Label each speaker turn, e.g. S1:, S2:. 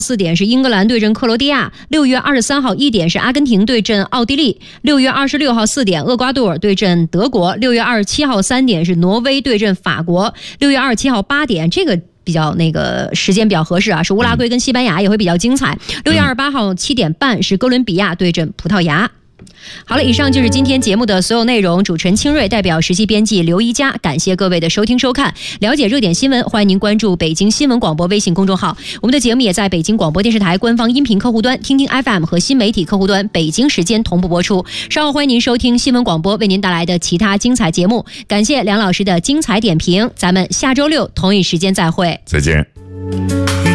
S1: 4点是英格兰对阵克罗地亚，6月23号1点是阿根廷对阵奥地利，6月26号4点厄瓜多尔对阵德国，6月27号3点是挪威对阵法国，6月27号8点这个比较时间比较合适啊，是乌拉圭跟西班牙也会比较精彩。6月28号7点半是哥伦比亚对阵葡萄牙。好了，以上就是今天节目的所有内容。主持人清瑞代表实习编辑刘一佳，感谢各位的收听收看。了解热点新闻，欢迎您关注北京新闻广播微信公众号。我们的节目也在北京广播电视台官方音频客户端、听听 FM 和新媒体客户端北京时间同步播出。稍后欢迎您收听新闻广播为您带来的其他精彩节目。感谢梁老师的精彩点评，咱们下周6同一时间再会。
S2: 再见。